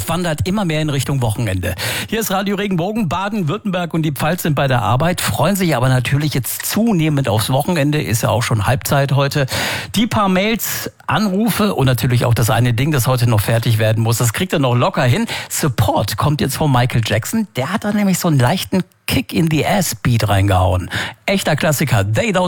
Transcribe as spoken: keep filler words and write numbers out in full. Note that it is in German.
wandert immer mehr in Richtung Wochenende. Hier ist Radio Regenbogen, Baden-Württemberg und die Pfalz sind bei der Arbeit, freuen sich aber natürlich jetzt zunehmend aufs Wochenende, ist ja auch schon Halbzeit heute. Die paar Mails, Anrufe und natürlich auch das eine Ding, das heute noch fertig werden muss, das kriegt er noch locker hin. Support kommt jetzt von Michael Jackson, der hat da nämlich so einen leichten Kick in the Ass Beat reingehauen. Echter Klassiker, They Don't